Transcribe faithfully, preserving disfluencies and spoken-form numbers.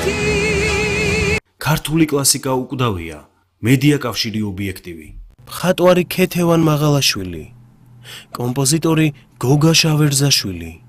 ქართული კლასიკა უკვდავია, მედია კავშირი ობიექტივი. მხატვარი ქეთევან მაღალაშვილი, კომპოზიტორი გოგა შავერზაშვილი.